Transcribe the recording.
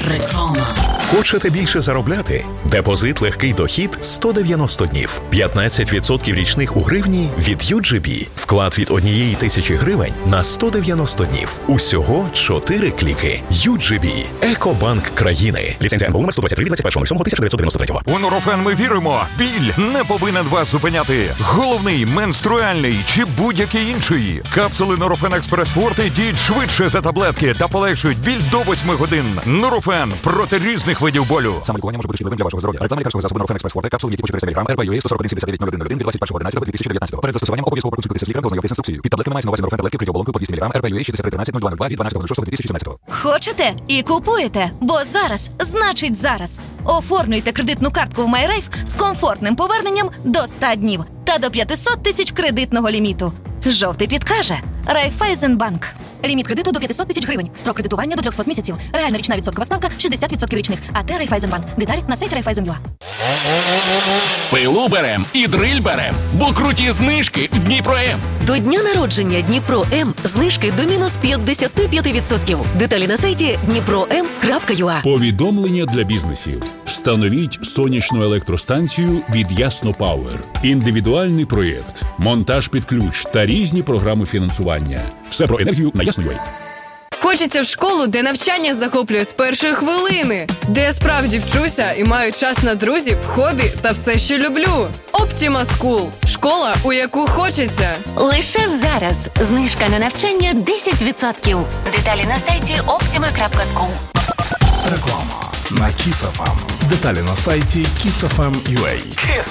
Реклама. Хочете більше заробляти? Депозит легкий дохід 190 днів. 15% річних у гривні від UGB. Вклад від 1,000 гривень на 190 днів. Усього 4 кліки. UGB. Екобанк країни. Ліцензія НБУ номер 123 від 21.07.1993. У Нурофен ми віримо. Біль не повинен вас зупиняти. Головний, менструальний чи будь-який інший. Капсули Нурофен Експрес Форте діють швидше за таблетки та полегшують біль до 8 годин. Нурофен проти різних видів болю. Саме лікування може бути шкідливим для вашого здоров'я. Реклама лікарського засобу Нурофен Експрес Форте, капсули ліки по 400 мг, РП-ЮЕ 141-79-01 від 21.11.2019. Перед застосуванням обов'язково проконсультуйтеся з лікарем та ознайомитися з інструкцією. Під таблетками мається на увазі Нурофен таблетки вкриті оболонкою по 200 мг, РП-ЮЕ 6313-0202 від 12.06.2017. Хочете і купуєте, бо зараз значить зараз. Оформлюйте кредитну картку в MyRife з комфортним поверненням до 100 днів та до 500 тисяч кредитного ліміту. Жовтий підкаже Райфайзенбанк. Ліміт кредиту до 500 тисяч гривень. Строк кредитування до 300 місяців. Реальна річна відсоткова ставка 60% річних. АТ Райфайзенбанк. Деталі на сайті Райфайзен.ua. Пилу берем і дриль берем, бо круті знижки в Дніпро-М. До дня народження Дніпро-М знижки до мінус 55%. Деталі на сайті dnipro.m.ua. Повідомлення для бізнесів. Встановіть сонячну електростанцію від Ясно Пауер. Індивідуальний проєкт, монтаж під ключ та різні програми фінансування. Все про енергію на Ясно.ua. Хочеться в школу, де навчання захоплює з першої хвилини, де я справді вчуся і маю час на друзів, хобі та все, що люблю. Optima School – школа, у яку хочеться. Лише зараз знижка на навчання 10%. Деталі на сайті optima.school. Реклама на Kiss FM. Деталі на сайті kissfm.ua.